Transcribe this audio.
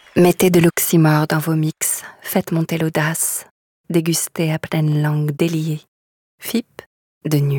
Mettez de l'oxymore dans vos mix, faites monter l'audace, dégustez à pleine langue déliée. FIP de nuit.